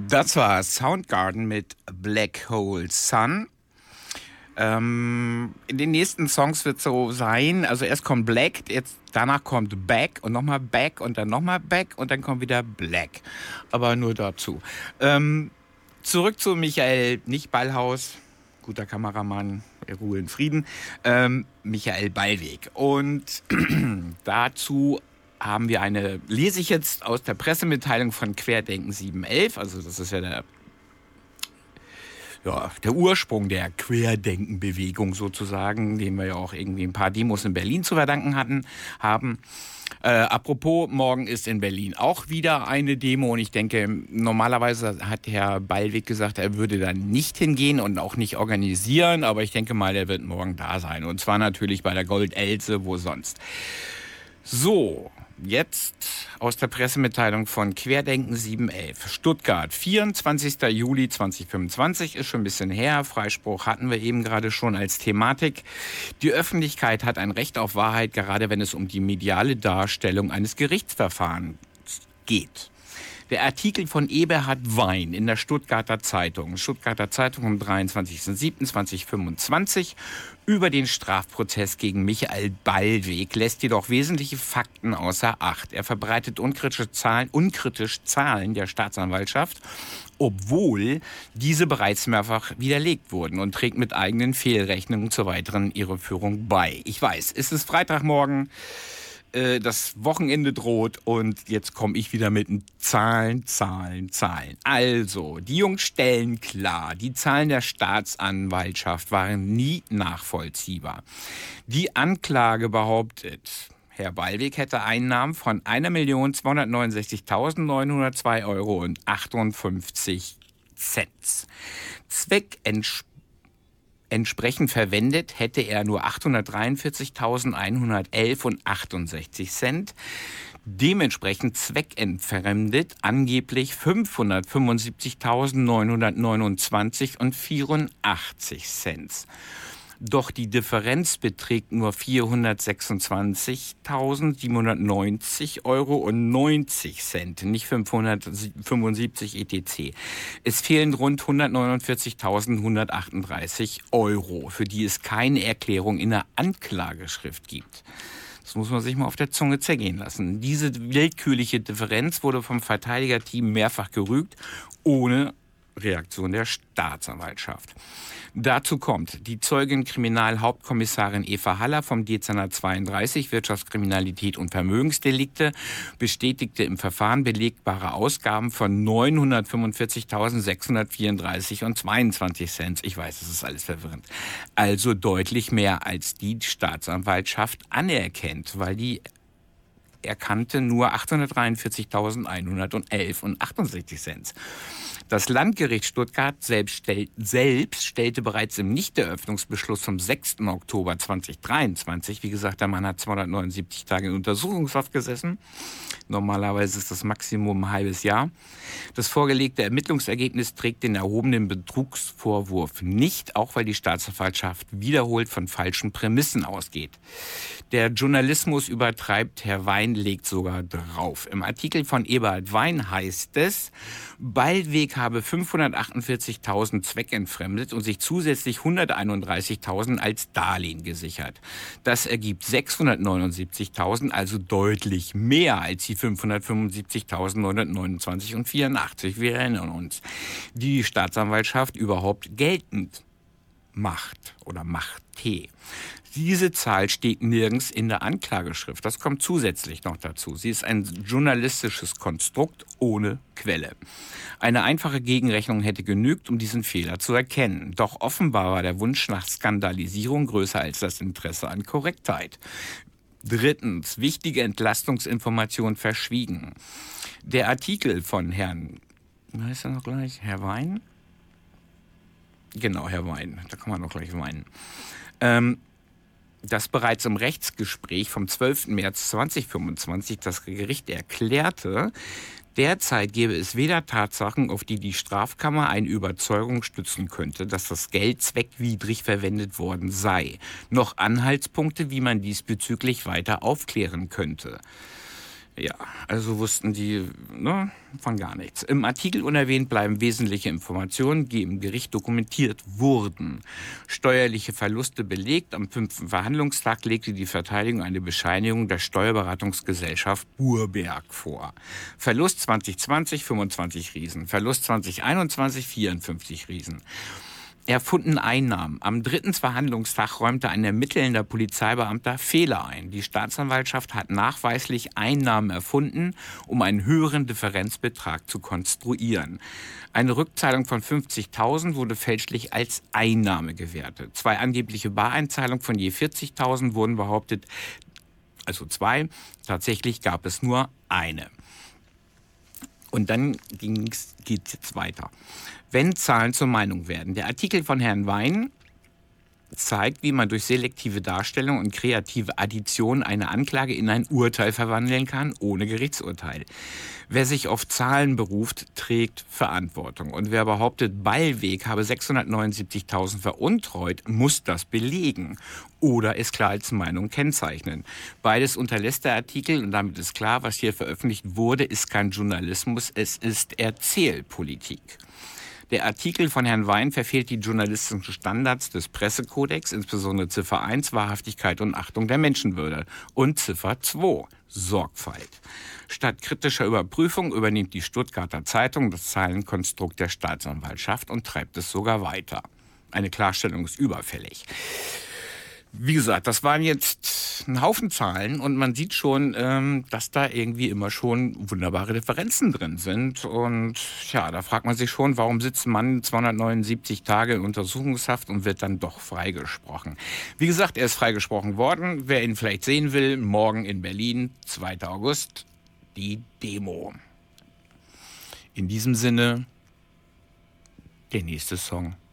Das war Soundgarden mit Black Hole Sun. In den nächsten Songs wird es so sein, also erst kommt Black, danach kommt Back und nochmal Back und dann nochmal Back und dann kommt wieder Black. Aber nur dazu. Zurück zu Michael, nicht Ballhaus, guter Kameramann, Ruhe in Frieden, Michael Ballweg. Und dazu haben wir lese ich jetzt aus der Pressemitteilung von Querdenken 711, also das ist ja der Ursprung der Querdenken-Bewegung sozusagen, dem wir ja auch irgendwie ein paar Demos in Berlin zu verdanken haben. Apropos, morgen ist in Berlin auch wieder eine Demo und ich denke, normalerweise hat Herr Ballweg gesagt, er würde da nicht hingehen und auch nicht organisieren, aber ich denke mal, er wird morgen da sein und zwar natürlich bei der Gold-Else, wo sonst. So, jetzt aus der Pressemitteilung von Querdenken 711. Stuttgart, 24. Juli 2025, ist schon ein bisschen her. Freispruch hatten wir eben gerade schon als Thematik. Die Öffentlichkeit hat ein Recht auf Wahrheit, gerade wenn es um die mediale Darstellung eines Gerichtsverfahrens geht. Der Artikel von Eberhard Wein in der Stuttgarter Zeitung vom 23.07.2025 über den Strafprozess gegen Michael Ballweg lässt jedoch wesentliche Fakten außer Acht. Er verbreitet unkritisch Zahlen der Staatsanwaltschaft, obwohl diese bereits mehrfach widerlegt wurden und trägt mit eigenen Fehlrechnungen zur weiteren Irreführung bei. Ich weiß, es ist Freitagmorgen. Das Wochenende droht und jetzt komme ich wieder mit Zahlen. Also, die Jungs stellen klar, die Zahlen der Staatsanwaltschaft waren nie nachvollziehbar. Die Anklage behauptet, Herr Ballweg hätte Einnahmen von 1.269.902,58 €. Entsprechend verwendet hätte er nur 843.111,68 €. Dementsprechend zweckentfremdet angeblich 575.929,84 €. Doch die Differenz beträgt nur 426.790,90 €, nicht 575 etc. Es fehlen rund 149.138 €, für die es keine Erklärung in der Anklageschrift gibt. Das muss man sich mal auf der Zunge zergehen lassen. Diese willkürliche Differenz wurde vom Verteidigerteam mehrfach gerügt, ohne Reaktion der Staatsanwaltschaft. Dazu kommt, die Zeugin Kriminalhauptkommissarin Eva Haller vom Dezernat 32 Wirtschaftskriminalität und Vermögensdelikte bestätigte im Verfahren belegbare Ausgaben von 945.634,22 €. Ich weiß, es ist alles verwirrend. Also deutlich mehr, als die Staatsanwaltschaft anerkennt, weil die erkannte nur 843.111,68 €. Das Landgericht Stuttgart selbst stellte bereits im Nichteröffnungsbeschluss vom 6. Oktober 2023, wie gesagt, der Mann hat 279 Tage in Untersuchungshaft gesessen, normalerweise ist das Maximum ein halbes Jahr. Das vorgelegte Ermittlungsergebnis trägt den erhobenen Betrugsvorwurf nicht, auch weil die Staatsanwaltschaft wiederholt von falschen Prämissen ausgeht. Der Journalismus übertreibt, Herr Wein legt sogar drauf. Im Artikel von Eberhard Wein heißt es, Ballweg habe 548.000 zweckentfremdet und sich zusätzlich 131.000 als Darlehen gesichert. Das ergibt 679.000, also deutlich mehr als die 575.929,84. Wir erinnern uns, die Staatsanwaltschaft überhaupt geltend macht oder machte. Diese Zahl steht nirgends in der Anklageschrift. Das kommt zusätzlich noch dazu. Sie ist ein journalistisches Konstrukt ohne Quelle. Eine einfache Gegenrechnung hätte genügt, um diesen Fehler zu erkennen. Doch offenbar war der Wunsch nach Skandalisierung größer als das Interesse an Korrektheit. Drittens, wichtige Entlastungsinformationen verschwiegen. Der Artikel von Herrn, wie heißt er noch gleich? Herr Wein? Genau, Herr Wein. Da kann man noch gleich weinen. Dass bereits im Rechtsgespräch vom 12. März 2025 das Gericht erklärte, derzeit gäbe es weder Tatsachen, auf die die Strafkammer eine Überzeugung stützen könnte, dass das Geld zweckwidrig verwendet worden sei, noch Anhaltspunkte, wie man diesbezüglich weiter aufklären könnte. Ja, also wussten die von gar nichts. Im Artikel unerwähnt bleiben wesentliche Informationen, die im Gericht dokumentiert wurden. Steuerliche Verluste belegt. Am 5. Verhandlungstag legte die Verteidigung eine Bescheinigung der Steuerberatungsgesellschaft Burberg vor. Verlust 2020 25 Riesen, Verlust 2021 54 Riesen. Erfundenen Einnahmen. Am 3. Verhandlungstag räumte ein ermittelnder Polizeibeamter Fehler ein. Die Staatsanwaltschaft hat nachweislich Einnahmen erfunden, um einen höheren Differenzbetrag zu konstruieren. Eine Rückzahlung von 50.000 wurde fälschlich als Einnahme gewertet. 2 angebliche Bareinzahlungen von je 40.000 wurden behauptet, also 2. Tatsächlich gab es nur eine. Und dann geht es jetzt weiter. Wenn Zahlen zur Meinung werden. Der Artikel von Herrn Wein zeigt, wie man durch selektive Darstellung und kreative Addition eine Anklage in ein Urteil verwandeln kann, ohne Gerichtsurteil. Wer sich auf Zahlen beruft, trägt Verantwortung. Und wer behauptet, Ballweg habe 679.000 veruntreut, muss das belegen oder es klar als Meinung kennzeichnen. Beides unterlässt der Artikel und damit ist klar, was hier veröffentlicht wurde, ist kein Journalismus, es ist Erzählpolitik. Der Artikel von Herrn Wein verfehlt die journalistischen Standards des Pressekodex, insbesondere Ziffer 1, Wahrhaftigkeit und Achtung der Menschenwürde, und Ziffer 2, Sorgfalt. Statt kritischer Überprüfung übernimmt die Stuttgarter Zeitung das Zahlenkonstrukt der Staatsanwaltschaft und treibt es sogar weiter. Eine Klarstellung ist überfällig. Wie gesagt, das waren jetzt ein Haufen Zahlen und man sieht schon, dass da irgendwie immer schon wunderbare Differenzen drin sind. Und ja, da fragt man sich schon, warum sitzt ein Mann 279 Tage in Untersuchungshaft und wird dann doch freigesprochen. Wie gesagt, er ist freigesprochen worden. Wer ihn vielleicht sehen will, morgen in Berlin, 2. August, die Demo. In diesem Sinne, der nächste Song.